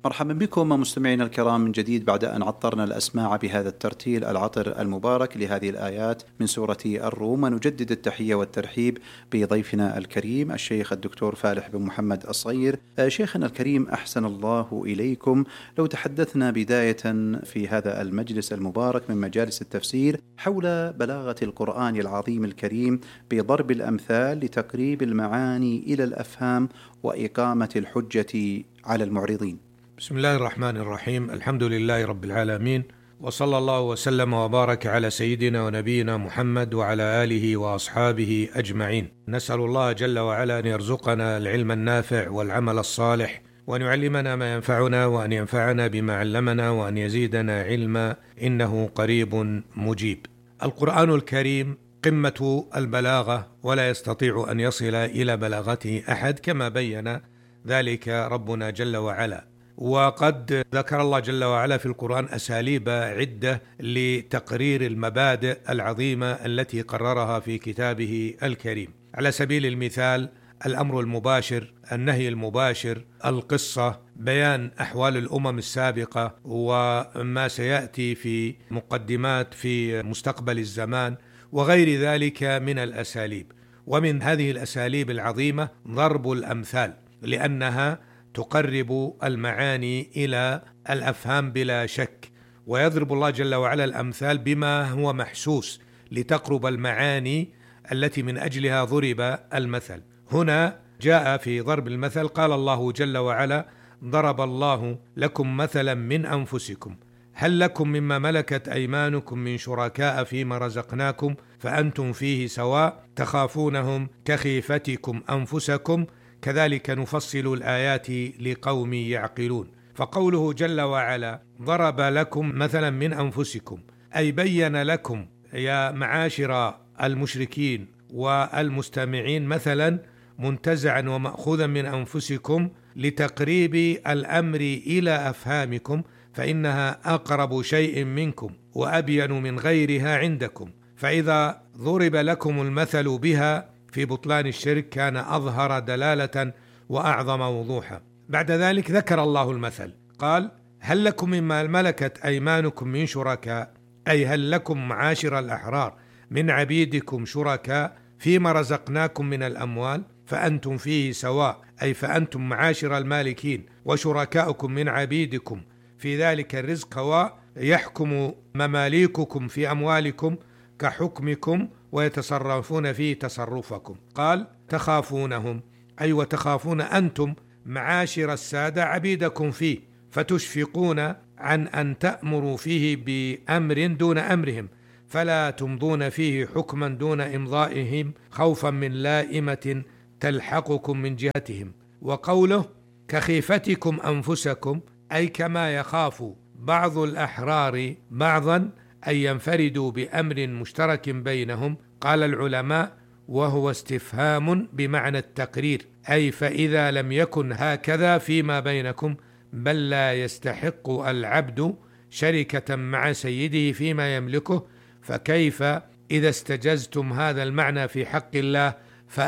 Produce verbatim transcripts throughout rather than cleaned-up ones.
مرحبا بكم مستمعينا الكرام من جديد بعد أن عطرنا الأسماع بهذا الترتيل العطر المبارك لهذه الآيات من سورة الروم. ونجدد التحية والترحيب بضيفنا الكريم الشيخ الدكتور فالح بن محمد الصغير. شيخنا الكريم أحسن الله إليكم، لو تحدثنا بداية في هذا المجلس المبارك من مجالس التفسير حول بلاغة القرآن العظيم الكريم بضرب الأمثال لتقريب المعاني إلى الأفهام وإقامة الحجة على المعرضين. بسم الله الرحمن الرحيم. الحمد لله رب العالمين، وصلى الله وسلم وبارك على سيدنا ونبينا محمد وعلى آله وأصحابه أجمعين. نسأل الله جل وعلا أن يرزقنا العلم النافع والعمل الصالح، وأن يعلمنا ما ينفعنا، وأن ينفعنا بما علمنا، وأن يزيدنا علما، إنه قريب مجيب. القرآن الكريم قمة البلاغة، ولا يستطيع أن يصل إلى بلاغته أحد كما بين ذلك ربنا جل وعلا. وقد ذكر الله جل وعلا في القرآن أساليب عدة لتقرير المبادئ العظيمة التي قررها في كتابه الكريم. على سبيل المثال الأمر المباشر، النهي المباشر، القصة، بيان أحوال الأمم السابقة وما سيأتي في مقدمات في مستقبل الزمان، وغير ذلك من الأساليب. ومن هذه الأساليب العظيمة ضرب الأمثال، لأنها تقرب المعاني إلى الأفهام بلا شك. ويضرب الله جل وعلا الأمثال بما هو محسوس لتقرب المعاني التي من أجلها ضرب المثل. هنا جاء في ضرب المثل قال الله جل وعلا: ضرب الله لكم مثلا من أنفسكم هل لكم مما ملكت أيمانكم من شركاء فيما رزقناكم فأنتم فيه سواء تخافونهم كخيفتكم أنفسكم كذلك نفصل الآيات لقوم يعقلون. فقوله جل وعلا ضرب لكم مثلا من أنفسكم، أي بين لكم يا معاشر المشركين والمستمعين مثلا منتزعا ومأخوذا من أنفسكم لتقريب الأمر إلى أفهامكم، فإنها أقرب شيء منكم وأبين من غيرها عندكم. فإذا ضرب لكم المثل بها في بطلان الشرك كان أظهر دلالة وأعظم وضوحا. بعد ذلك ذكر الله المثل قال: هل لكم مما ملكت أيمانكم من شركاء، أي هل لكم معاشر الأحرار من عبيدكم شركاء فيما رزقناكم من الأموال فأنتم فيه سواء، أي فأنتم معاشر المالكين وشركاؤكم من عبيدكم في ذلك الرزق سواء، يحكم مماليككم في أموالكم كحكمكم ويتصرفون فيه تصرفكم. قال: تخافونهم، أي وتخافون أنتم معاشر السادة عبيدكم فيه، فتشفقون عن أن تأمروا فيه بأمر دون أمرهم، فلا تمضون فيه حكما دون إمضائهم خوفا من لائمة تلحقكم من جهتهم. وقوله كخيفتكم أنفسكم، أي كما يخاف بعض الأحرار بعضا أن ينفردوا بأمر مشترك بينهم. قال العلماء وهو استفهام بمعنى التقرير، أي فإذا لم يكن هكذا فيما بينكم بل لا يستحق العبد شركة مع سيده فيما يملكه، فكيف إذا استجزتم هذا المعنى في حق الله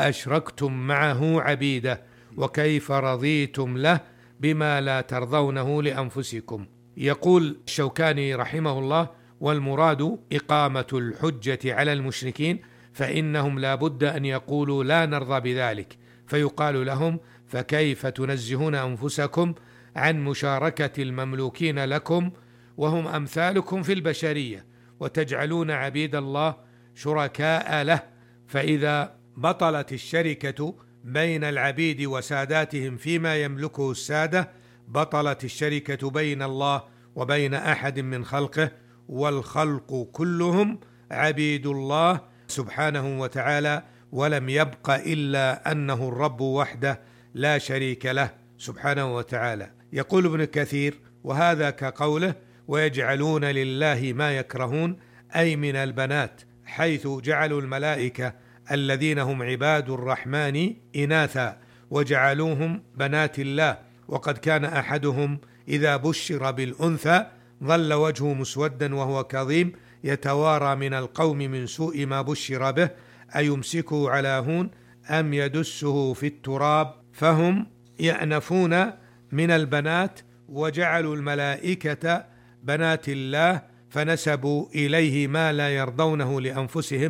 فأشركتم معه عبيده، وكيف رضيتم له بما لا ترضونه لأنفسكم. يقول الشوكاني رحمه الله: والمراد إقامة الحجة على المشركين، فإنهم لا بد أن يقولوا لا نرضى بذلك، فيقال لهم: فكيف تنزهون أنفسكم عن مشاركة المملوكين لكم وهم أمثالكم في البشرية، وتجعلون عبيد الله شركاء له؟ فإذا بطلت الشركة بين العبيد وساداتهم فيما يملكه السادة، بطلت الشركة بين الله وبين أحد من خلقه، والخلق كلهم عبيد الله سبحانه وتعالى، ولم يبق إلا أنه الرب وحده لا شريك له سبحانه وتعالى. يقول ابن كثير: وهذا كقوله: ويجعلون لله ما يكرهون، أي من البنات، حيث جعلوا الملائكة الذين هم عباد الرحمن إناثا وجعلوهم بنات الله، وقد كان أحدهم إذا بشر بالأنثى ظل وجهه مسودا وهو كظيم يتوارى من القوم من سوء ما بشر به، أيمسكه على هون أم يدسه في التراب، فهم يأنفون من البنات وجعلوا الملائكة بنات الله فنسبوا إليه ما لا يرضونه لأنفسهم،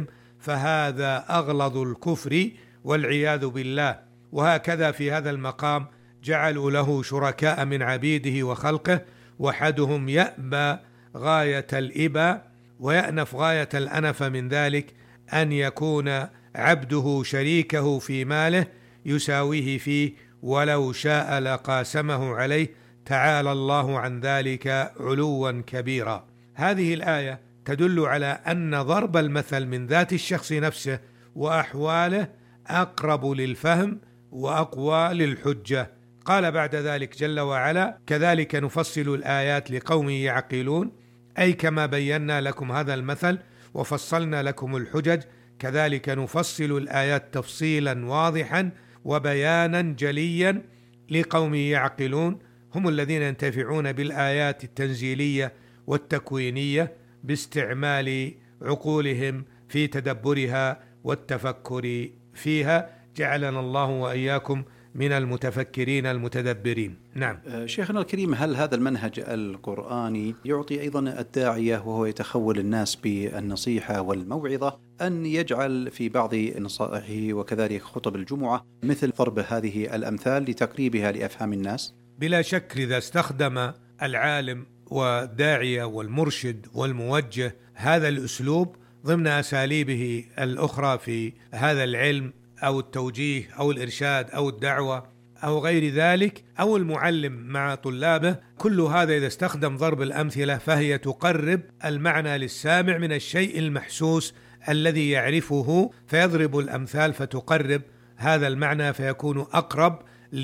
فهذا أغلظ الكفر والعياذ بالله. وهكذا في هذا المقام جعلوا له شركاء من عبيده وخلقه، وحدهم يأبى غاية الإبى ويأنف غاية الأنف من ذلك أن يكون عبده شريكه في ماله يساويه فيه ولو شاء لقاسمه عليه، تعالى الله عن ذلك علوا كبيرا. هذه الآية تدل على أن ضرب المثل من ذات الشخص نفسه وأحواله أقرب للفهم وأقوى للحجة. قال بعد ذلك جل وعلا: كذلك نفصل الآيات لقوم يعقلون، أي كما بينا لكم هذا المثل وفصلنا لكم الحجج، كذلك نفصل الآيات تفصيلا واضحا وبيانا جليا لقوم يعقلون، هم الذين ينتفعون بالآيات التنزيلية والتكوينية باستعمال عقولهم في تدبرها والتفكر فيها. جعلنا الله وإياكم من المتفكرين المتدبرين. نعم. شيخنا الكريم، هل هذا المنهج القرآني يعطي أيضا الداعية وهو يتخول الناس بالنصيحة والموعظة أن يجعل في بعض نصائحه وكذلك خطب الجمعة مثل ضرب هذه الأمثال لتقريبها لأفهام الناس؟ بلا شك، إذا استخدم العالم والداعية والمرشد والموجه هذا الأسلوب ضمن أساليبه الأخرى في هذا العلم أو التوجيه أو الإرشاد أو الدعوة أو غير ذلك، أو المعلم مع طلابه، كل هذا إذا استخدم ضرب الأمثلة فهي تقرب المعنى للسامع من الشيء المحسوس الذي يعرفه، فيضرب الأمثال فتقرب هذا المعنى فيكون أقرب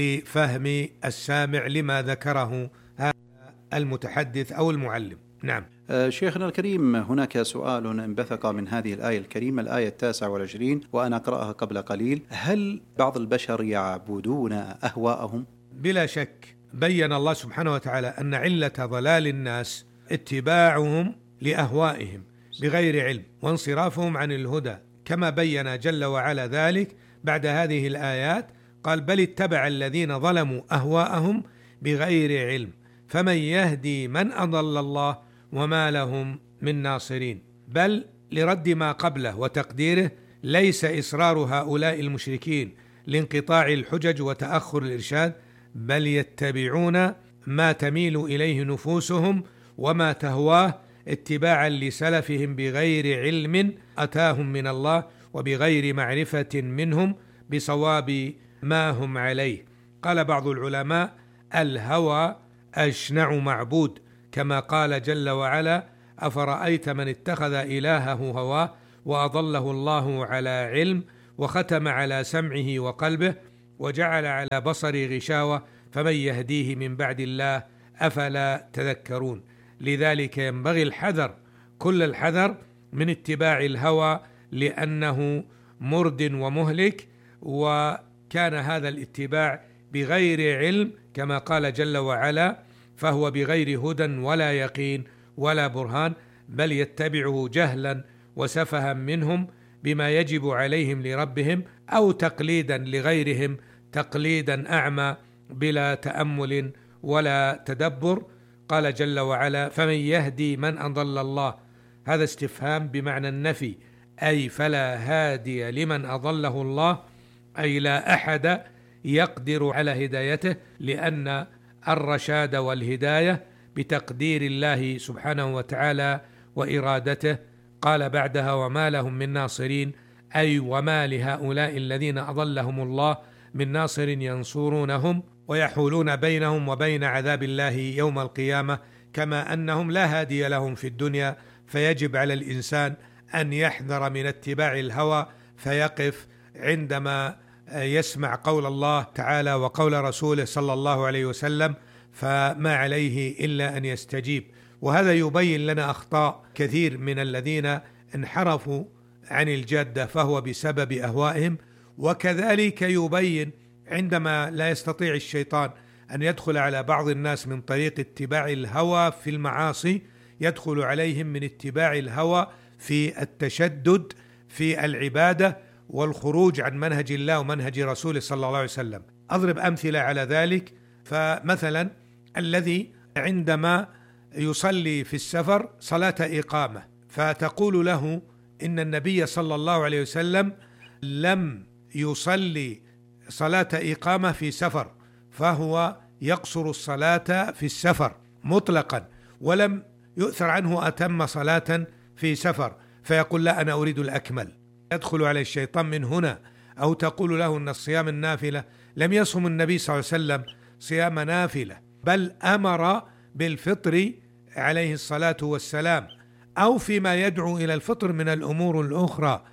لفهم السامع لما ذكره هذا المتحدث أو المعلم. نعم. شيخنا الكريم، هناك سؤال انبثق من هذه الآية الكريمة، الآية التاسعة والعشرين وأنا أقرأها قبل قليل: هل بعض البشر يعبدون أهواءهم؟ بلا شك بيّن الله سبحانه وتعالى أن علة ضلال الناس اتباعهم لأهوائهم بغير علم وانصرافهم عن الهدى، كما بيّن جل وعلا ذلك بعد هذه الآيات. قال: بل اتبع الذين ظلموا أهواءهم بغير علم فمن يهدي من أضل الله وما لهم من ناصرين. بل لرد ما قبله وتقديره ليس إصرار هؤلاء المشركين لانقطاع الحجج وتأخر الإرشاد، بل يتبعون ما تميل إليه نفوسهم وما تهواه اتباعا لسلفهم بغير علم أتاهم من الله وبغير معرفة منهم بصواب ما هم عليه. قال بعض العلماء: الهوى أشنع معبود، كما قال جل وعلا: أفرأيت من اتخذ إلهه هواه وأضله الله على علم وختم على سمعه وقلبه وجعل على بصره غشاوة فمن يهديه من بعد الله أفلا تذكرون. لذلك ينبغي الحذر، كل الحذر من اتباع الهوى، لأنه مرد ومهلك، وكان هذا الاتباع بغير علم كما قال جل وعلا: فهو بغير هدى ولا يقين ولا برهان، بل يتبعه جهلا وسفها منهم بما يجب عليهم لربهم، أو تقليدا لغيرهم تقليدا أعمى بلا تأمل ولا تدبر. قال جل وعلا: فمن يهدي من أضل الله، هذا استفهام بمعنى النفي، أي فلا هادي لمن أضله الله، أي لا أحد يقدر على هدايته، لأن الرشاد والهداية بتقدير الله سبحانه وتعالى وإرادته. قال بعدها: وما لهم من ناصرين، أي وما لهؤلاء الذين أضلهم الله من ناصر ينصرونهم ويحولون بينهم وبين عذاب الله يوم القيامة، كما أنهم لا هادي لهم في الدنيا. فيجب على الإنسان أن يحذر من اتباع الهوى، فيقف عندما يسمع قول الله تعالى وقول رسوله صلى الله عليه وسلم، فما عليه إلا أن يستجيب. وهذا يبين لنا أخطاء كثير من الذين انحرفوا عن الجادة، فهو بسبب أهوائهم. وكذلك يبين عندما لا يستطيع الشيطان أن يدخل على بعض الناس من طريق اتباع الهوى في المعاصي، يدخل عليهم من اتباع الهوى في التشدد في العبادة والخروج عن منهج الله ومنهج رسوله صلى الله عليه وسلم. أضرب أمثلة على ذلك. فمثلا الذي عندما يصلي في السفر صلاة إقامة، فتقول له إن النبي صلى الله عليه وسلم لم يصلي صلاة إقامة في سفر، فهو يقصر الصلاة في السفر مطلقا، ولم يؤثر عنه أتم صلاة في سفر، فيقول لا أنا أريد الأكمل. يدخل عليه الشيطان من هنا. أو تقول له أن الصيام النافلة لم يصم النبي صلى الله عليه وسلم صيام نافلة، بل أمر بالفطر عليه الصلاة والسلام، أو فيما يدعو إلى الفطر من الأمور الأخرى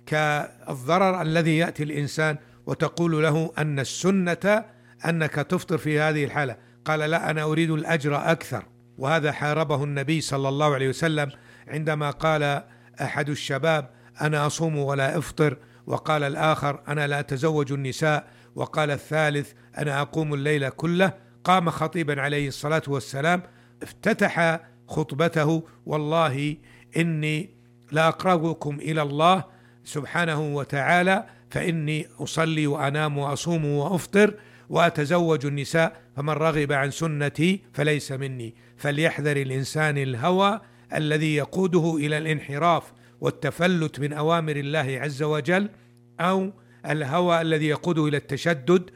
كالضرر الذي يأتي الإنسان، وتقول له أن السنة أنك تفطر في هذه الحالة. قال لا أنا أريد الأجر أكثر. وهذا حاربه النبي صلى الله عليه وسلم عندما قال أحد الشباب أنا أصوم ولا أفطر، وقال الآخر أنا لا أتزوج النساء، وقال الثالث أنا أقوم الليل كله. قام خطيبا عليه الصلاة والسلام افتتح خطبته والله إني لأقربكم إلى الله سبحانه وتعالى، فإني أصلي وأنام وأصوم وأفطر وأتزوج النساء، فمن رغب عن سنتي فليس مني. فليحذر الإنسان الهوى الذي يقوده إلى الانحراف والتفلت من أوامر الله عز وجل، أو الهوى الذي يقوده إلى التشدد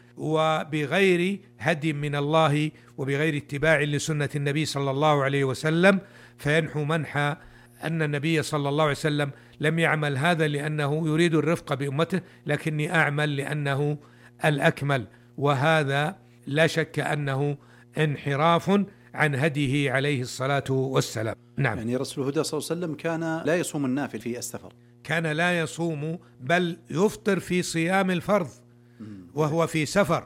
وبغير هدي من الله وبغير اتباع لسنة النبي صلى الله عليه وسلم، فينحو منحى أن النبي صلى الله عليه وسلم لم يعمل هذا لأنه يريد الرفق بأمته، لكني أعمل لأنه الأكمل. وهذا لا شك أنه انحراف عن هديه عليه الصلاة والسلام. نعم. يعني رسول الهدى صلى الله عليه وسلم كان لا يصوم النافل في السفر، كان لا يصوم بل يفطر في صيام الفرض وهو في سفر.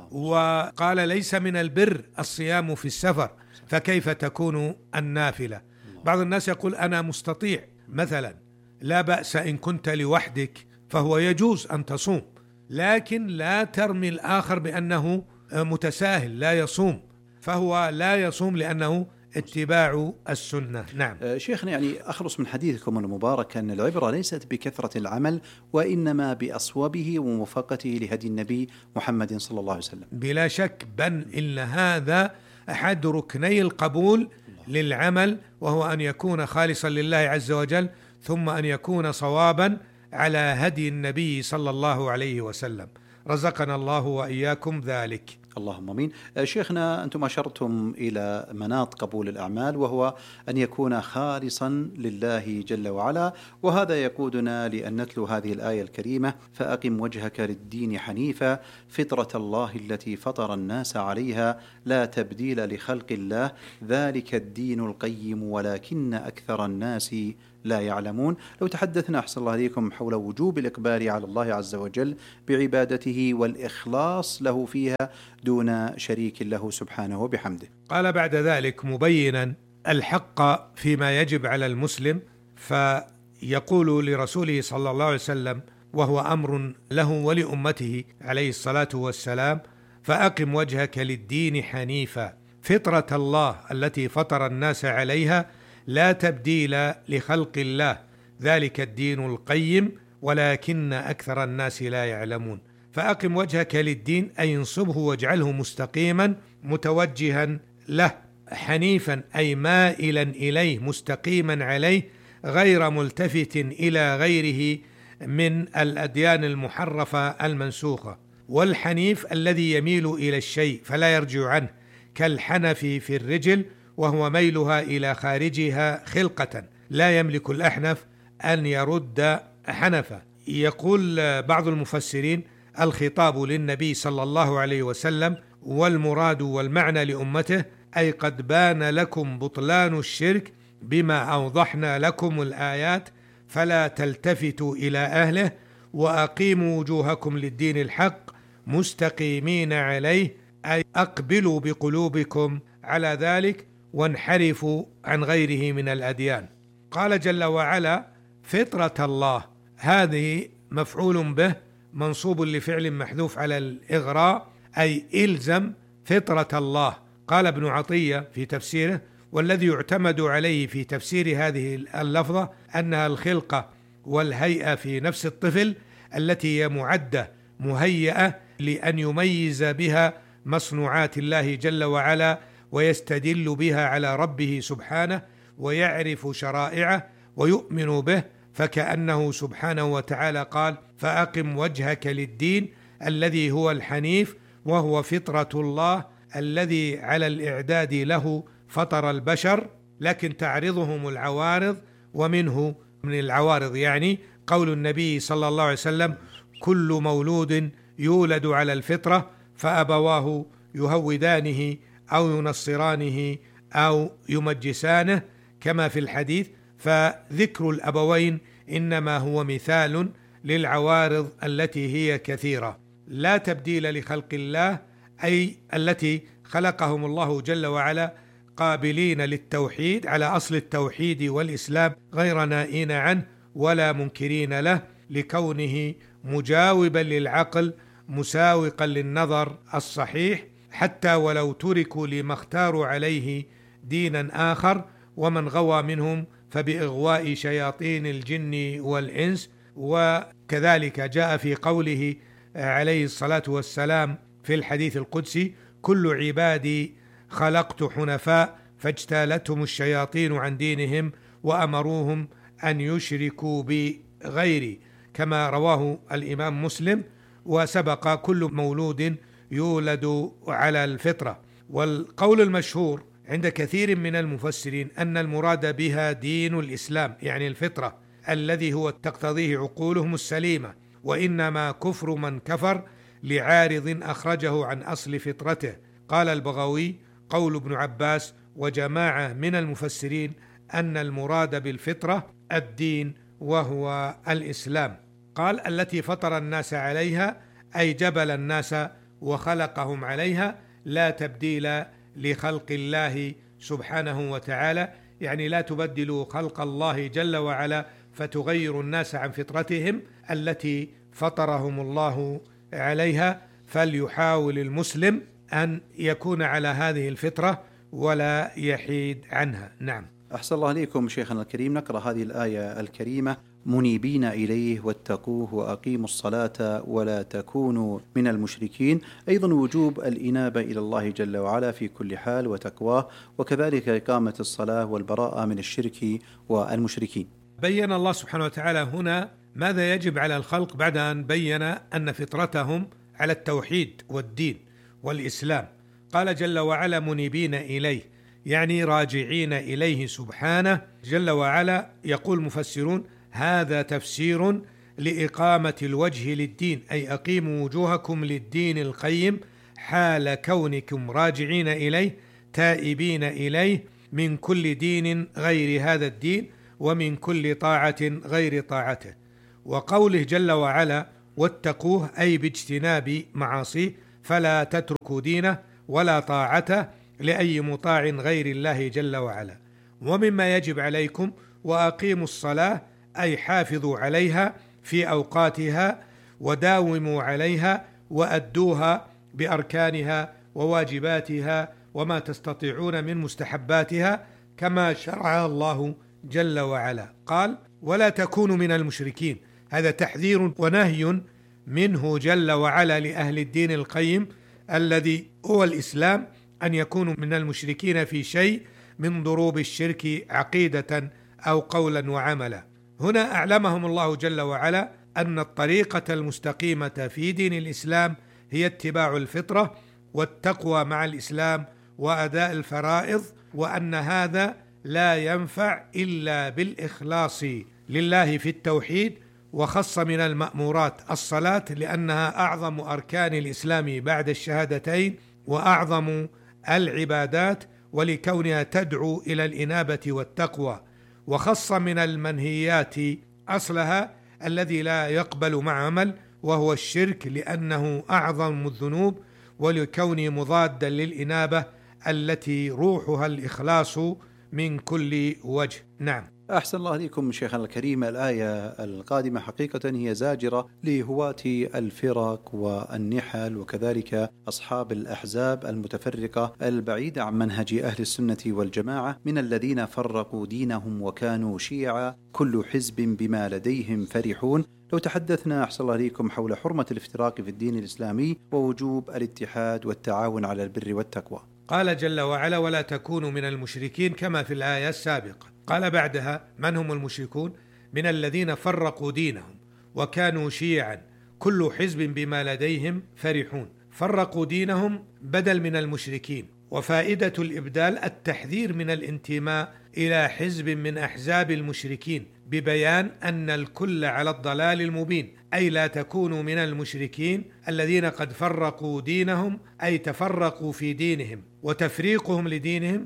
وقال ليس من البر الصيام في السفر، فكيف تكون النافلة؟ بعض الناس يقول أنا مستطيع مثلا، لا بأس إن كنت لوحدك فهو يجوز أن تصوم، لكن لا ترمي الآخر بأنه متساهل لا يصوم، فهو لا يصوم لأنه اتباع السنة. نعم. شيخنا، يعني أخلص من حديثكم المبارك أن العبرة ليست بكثرة العمل وإنما بأصوبه وموافقته لهدي النبي محمد صلى الله عليه وسلم. بلا شك، بل إن هذا أحد ركني القبول للعمل، وهو أن يكون خالصا لله عز وجل، ثم أن يكون صوابا على هدي النبي صلى الله عليه وسلم. رزقنا الله وإياكم ذلك. اللهم امين. شيخنا، انتم اشرتم الى مناط قبول الاعمال، وهو ان يكون خالصا لله جل وعلا، وهذا يقودنا لان نتلو هذه الايه الكريمه: فاقم وجهك للدين حنيفا فطره الله التي فطر الناس عليها لا تبديل لخلق الله ذلك الدين القيم ولكن اكثر الناس لا يعلمون. لو تحدثنا أحسن الله عليكم حول وجوب الإقبال على الله عز وجل بعبادته والإخلاص له فيها دون شريك له سبحانه وبحمده. قال بعد ذلك مبينا الحق فيما يجب على المسلم، فيقول لرسوله صلى الله عليه وسلم وهو أمر له ولأمته عليه الصلاة والسلام: فأقم وجهك للدين حنيفا فطرة الله التي فطر الناس عليها لا تبديل لخلق الله ذلك الدين القيم ولكن أكثر الناس لا يعلمون. فأقم وجهك للدين أي انصبه واجعله مستقيما متوجها له، حنيفا أي مائلا إليه مستقيما عليه غير ملتفت إلى غيره من الأديان المحرفة المنسوخة. والحنيف الذي يميل إلى الشيء فلا يرجع عنه، كالحنف في الرجل وهو ميلها إلى خارجها خلقة، لا يملك الأحنف أن يرد حنفه. يقول بعض المفسرين: الخطاب للنبي صلى الله عليه وسلم، والمراد والمعنى لأمته، أي قد بان لكم بطلان الشرك بما أوضحنا لكم الآيات فلا تلتفتوا إلى أهله، وأقيموا وجوهكم للدين الحق مستقيمين عليه، أي أقبلوا بقلوبكم على ذلك وانحرفوا عن غيره من الأديان. قال جل وعلا: فطرة الله، هذه مفعول به منصوب لفعل محذوف على الإغراء، أي إلزم فطرة الله. قال ابن عطية في تفسيره: والذي يعتمد عليه في تفسير هذه اللفظة أنها الخلقة والهيئة في نفس الطفل التي هي معدة مهيئة لأن يميز بها مصنوعات الله جل وعلا ويستدل بها على ربه سبحانه ويعرف شرائعه ويؤمن به، فكأنه سبحانه وتعالى قال: فأقم وجهك للدين الذي هو الحنيف وهو فطرة الله الذي على الإعداد له فطر البشر. لكن تعرضهم العوارض، ومنه من العوارض يعني قول النبي صلى الله عليه وسلم: كل مولود يولد على الفطرة فأبواه يهودانه أو ينصرانه أو يمجسانه، كما في الحديث. فذكر الأبوين إنما هو مثال للعوارض التي هي كثيرة. لا تبديل لخلق الله، أي التي خلقهم الله جل وعلا قابلين للتوحيد على أصل التوحيد والإسلام، غير نائين عنه ولا منكرين له، لكونه مجاوبا للعقل مساوقا للنظر الصحيح، حتى ولو تركوا لما اختاروا عليه دينا آخر. ومن غوى منهم فبإغواء شياطين الجن والإنس. وكذلك جاء في قوله عليه الصلاة والسلام في الحديث القدسي: كل عبادي خلقت حنفاء فاجتالتهم الشياطين عن دينهم وأمروهم أن يشركوا بغيري، كما رواه الإمام مسلم. وسبق: كل مولود يولد على الفطرة. والقول المشهور عند كثير من المفسرين أن المراد بها دين الإسلام، يعني الفطرة الذي هو تقتضيه عقولهم السليمة، وإنما كفر من كفر لعارض أخرجه عن أصل فطرته. قال البغوي: قول ابن عباس وجماعة من المفسرين أن المراد بالفطرة الدين وهو الإسلام. قال: التي فطر الناس عليها، أي جبل الناس وخلقهم عليها، لا تبديل لخلق الله سبحانه وتعالى، يعني لا تبدلوا خلق الله جل وعلا فتغير الناس عن فطرتهم التي فطرهم الله عليها. فليحاول المسلم أن يكون على هذه الفطرة ولا يحيد عنها. نعم. أحسن الله عليكم شيخنا الكريم. نقرأ هذه الآية الكريمة: منيبين إليه واتقوه وأقيموا الصلاة ولا تكونوا من المشركين. أيضا وجوب الإنابة إلى الله جل وعلا في كل حال وتقواه، وكذلك إقامة الصلاة والبراءة من الشرك والمشركين. بين الله سبحانه وتعالى هنا ماذا يجب على الخلق بعد أن بين أن فطرتهم على التوحيد والدين والإسلام. قال جل وعلا: منيبين إليه، يعني راجعين إليه سبحانه جل وعلا. يقول مفسرون: هذا تفسير لإقامة الوجه للدين، أي أقيموا وجوهكم للدين القيم حال كونكم راجعين إليه تائبين إليه من كل دين غير هذا الدين ومن كل طاعة غير طاعته. وقوله جل وعلا: واتقوه، أي باجتناب معاصيه، فلا تتركوا دينه ولا طاعته لأي مطاع غير الله جل وعلا. ومما يجب عليكم: وأقيموا الصلاة، أي حافظوا عليها في أوقاتها وداوموا عليها وأدوها بأركانها وواجباتها وما تستطيعون من مستحباتها كما شرع الله جل وعلا. قال: ولا تكونوا من المشركين. هذا تحذير ونهي منه جل وعلا لأهل الدين القيم الذي هو الإسلام أن يكونوا من المشركين في شيء من ضروب الشرك عقيدة أو قولا وعملا. هنا أعلمهم الله جل وعلا أن الطريقة المستقيمة في دين الإسلام هي اتباع الفطرة والتقوى مع الإسلام وأداء الفرائض، وأن هذا لا ينفع إلا بالإخلاص لله في التوحيد. وخص من المأمورات الصلاة لأنها أعظم أركان الإسلام بعد الشهادتين وأعظم العبادات، ولكونها تدعو إلى الإنابة والتقوى. وخص من المنهيات أصلها الذي لا يقبل مع عمل وهو الشرك، لأنه أعظم الذنوب، ولكونه مضادا للإنابة التي روحها الإخلاص من كل وجه. نعم. أحسن الله عليكم شيخنا الكريم. الآية القادمة حقيقة هي زاجرة لهواة الفرق والنحل وكذلك أصحاب الأحزاب المتفرقة البعيدة عن منهج أهل السنة والجماعة، من الذين فرقوا دينهم وكانوا شيعا كل حزب بما لديهم فرحون. لو تحدثنا أحسن الله عليكم حول حرمة الافتراق في الدين الإسلامي ووجوب الاتحاد والتعاون على البر والتقوى. قال جل وعلا: ولا تكونوا من المشركين كما في الآية السابقة. قال بعدها: من هم المشركون؟ من الذين فرقوا دينهم وكانوا شيعا كل حزب بما لديهم فرحون. فرقوا دينهم بدل من المشركين، وفائدة الإبدال التحذير من الانتماء إلى حزب من أحزاب المشركين ببيان أن الكل على الضلال المبين، أي لا تكونوا من المشركين الذين قد فرقوا دينهم، أي تفرقوا في دينهم، وتفريقهم لدينهم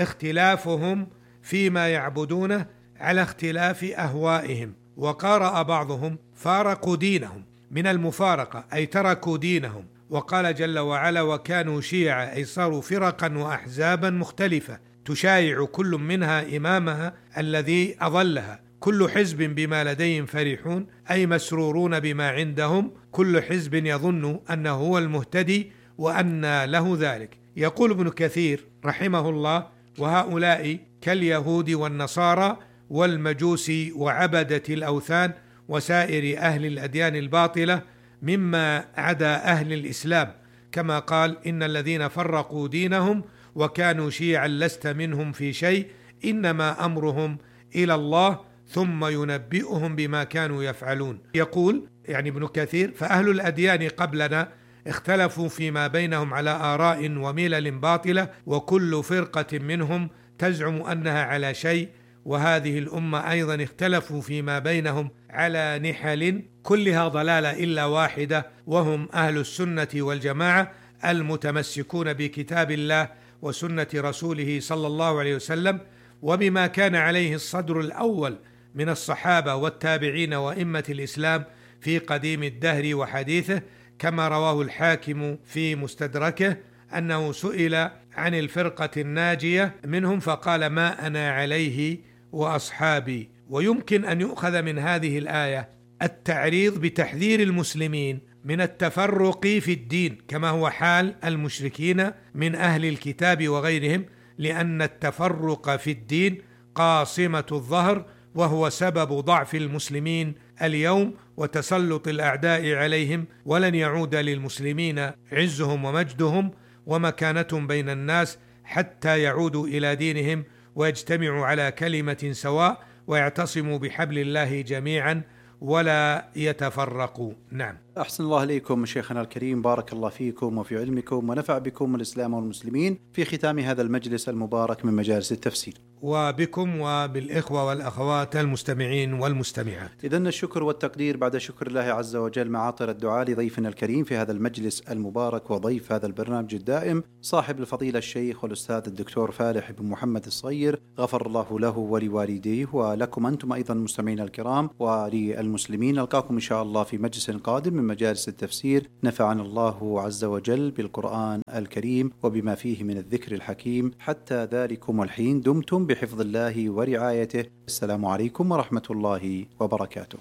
اختلافهم فيما يعبدونه على اختلاف أهوائهم. وقارأ بعضهم: فارقوا دينهم من المفارقة، أي تركوا دينهم. وقال جل وعلا: وكانوا شيعا، أي صاروا فرقا وأحزابا مختلفة تشايع كل منها إمامها الذي أضلها. كل حزب بما لديهم فرحون، أي مسرورون بما عندهم، كل حزب يظن أنه هو المهتدي وأن له ذلك. يقول ابن كثير رحمه الله: وهؤلاء كاليهود والنصارى والمجوس وعبدة الأوثان وسائر أهل الأديان الباطلة مما عدا أهل الإسلام، كما قال: إن الذين فرقوا دينهم وكانوا شيعا لست منهم في شيء، إنما أمرهم إلى الله ثم ينبئهم بما كانوا يفعلون. يقول يعني ابن كثير: فأهل الأديان قبلنا اختلفوا فيما بينهم على آراء وملل باطلة، وكل فرقة منهم تزعم أنها على شيء، وهذه الأمة أيضا اختلفوا فيما بينهم على نحل كلها ضلالة إلا واحدة، وهم أهل السنة والجماعة المتمسكون بكتاب الله وسنة رسوله صلى الله عليه وسلم، وبما كان عليه الصدر الأول من الصحابة والتابعين وإمة الإسلام في قديم الدهر وحديثه، كما رواه الحاكم في مستدركه أنه سئل عن الفرقة الناجية منهم فقال: ما أنا عليه وأصحابي. ويمكن أن يؤخذ من هذه الآية التعريض بتحذير المسلمين من التفرق في الدين كما هو حال المشركين من أهل الكتاب وغيرهم، لأن التفرق في الدين قاصمة الظهر، وهو سبب ضعف المسلمين اليوم وتسلط الأعداء عليهم، ولن يعود للمسلمين عزهم ومجدهم ومكانتهم بين الناس حتى يعودوا إلى دينهم ويجتمعوا على كلمة سواء ويعتصموا بحبل الله جميعا ولا يتفرقوا. نعم. أحسن الله إليكم شيخنا الكريم، بارك الله فيكم وفي علمكم ونفع بكم الإسلام والمسلمين في ختام هذا المجلس المبارك من مجالس التفسير، وبكم وبالإخوة والأخوات المستمعين والمستمعات. إذن الشكر والتقدير بعد شكر الله عز وجل معاطر الدعاء لضيفنا الكريم في هذا المجلس المبارك وضيف هذا البرنامج الدائم صاحب الفضيلة الشيخ والأستاذ الدكتور فالح بن محمد الصغير، غفر الله له ولوالديه ولكم أنتم أيضا مستمعين الكرام وللمسلمين. نلقاكم إن شاء الله في مجلس قادم من مجالس التفسير، نفعنا الله عز وجل بالقرآن الكريم وبما فيه من الذكر الحكيم. حتى ذلكم الحين دمتم بحفظ الله ورعايته. السلام عليكم ورحمة الله وبركاته.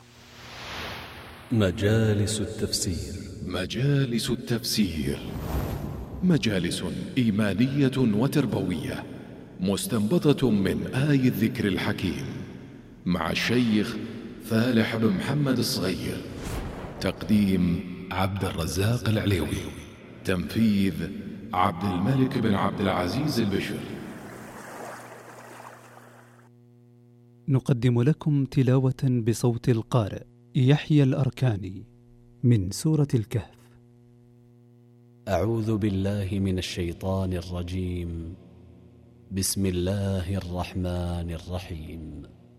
مجالس التفسير. مجالس التفسير مجالس إيمانية وتربوية مستنبطة من آي الذكر الحكيم مع الشيخ فالح بن محمد الصغير. تقديم عبد الرزاق العليوي. تنفيذ عبد الملك بن عبد العزيز البشر. نقدم لكم تلاوة بصوت القارئ يحيى الأركاني من سورة الكهف. أعوذ بالله من الشيطان الرجيم. بسم الله الرحمن الرحيم.